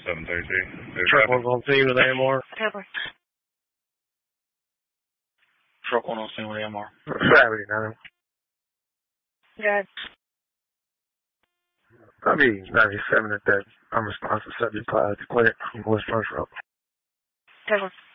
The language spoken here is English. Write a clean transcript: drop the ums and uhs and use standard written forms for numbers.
732. Truck 1 on scene with AMR. Truck 1 on scene with AMR. Gravity 9. Good. I'll be 97 at that. I'm responsible subject class to clear from West First Road. Good.